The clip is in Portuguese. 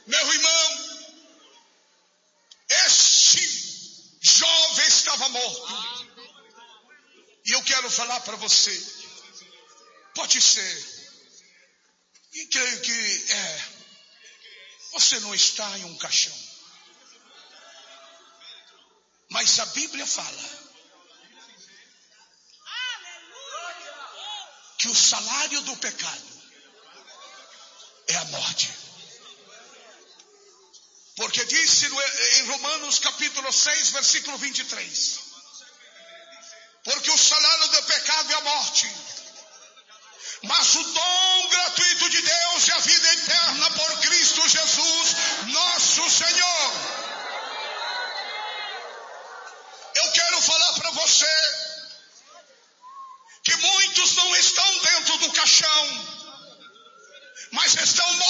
Meu irmão, este jovem estava morto. E eu quero falar para você, pode ser, e creio que você não está em um caixão. Mas a Bíblia fala que o salário do pecado é a morte. Porque disse em Romanos capítulo 6, versículo 23. Porque o salário do pecado é a morte. Mas o dom gratuito de Deus é a vida eterna por Cristo Jesus, nosso Senhor. Eu quero falar para você que muitos não estão dentro do caixão, mas estão